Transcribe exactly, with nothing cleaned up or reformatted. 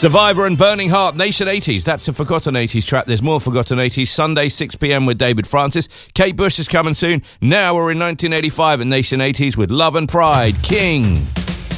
Survivor and Burning Heart, Nation eighties. That's a forgotten eighties track. There's more forgotten eighties. Sunday, six p.m. with David Francis. Kate Bush is coming soon. Now we're in nineteen eighty-five at Nation eighties with Love and Pride. King.